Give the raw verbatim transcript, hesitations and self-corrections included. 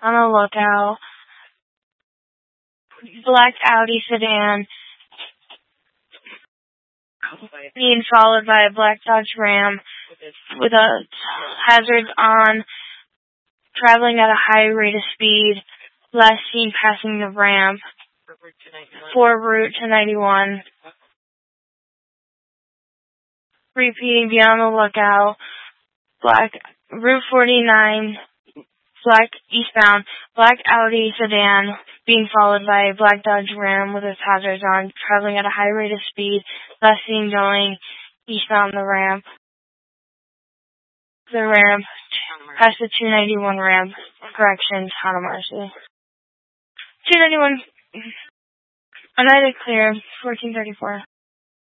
on the lookout. Black Audi sedan being followed by a black Dodge Ram with a hazards on, traveling at a high rate of speed, last seen passing the ramp for route to ninety-one. Repeating, be on the lookout. Black Route forty-nine, black eastbound, black Audi sedan being followed by a black Dodge Ram with its hazards on, traveling at a high rate of speed, last seen going eastbound the ramp. The ramp, past the two ninety-one ramp, correction, Town of Marcy. two ninety-one, United Clear, fourteen thirty-four.